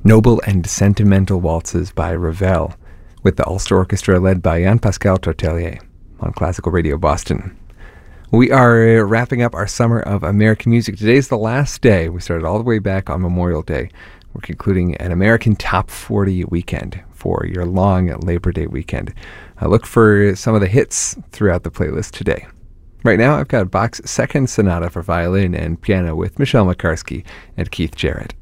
Noble and Sentimental Waltzes by Ravel, with the Ulster Orchestra led by Jean-Pascal Tortelier on Classical Radio Boston. We are wrapping up our summer of American music. Today's the last day. We started all the way back on Memorial Day. We're concluding an American Top 40 weekend for your long Labor Day weekend. Look for some of the hits throughout the playlist today. Right now, I've got Bach's Second Sonata for violin and piano with Michelle McCarsky and Keith Jarrett.